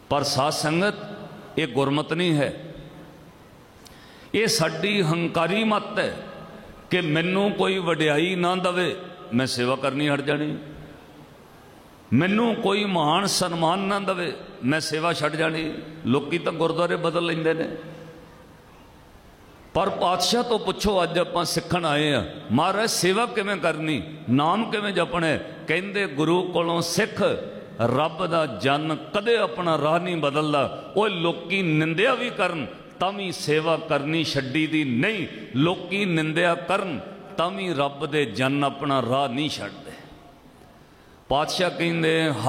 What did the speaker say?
पर साध संगत ये गुरमत नहीं है, ये साडी हंकारी मत है कि मैनू कोई वडियाई ना दवे मैं सेवा करनी हट जानी, मैनू कोई मान सन्मान ना दवे मैं सेवा छड़ जानी। लोग तो गुरुद्वारे बदल लेंदे ने, पर पातशाह तो पुछो अज आपां सिखण आए हैं महाराज सेवा किवें करनी, नाम किवें जपना है। कहंदे गुरु कोलों सिख रब दा जन कदे अपना राह नहीं बदलदा। वो लोकी निंदिया भी करन तां भी सेवा करनी छड्डी दी नहीं, लोकी निंदिया करन तां भी रब दे जन अपना राह नहीं छड्डदे। पातशाह कहंदे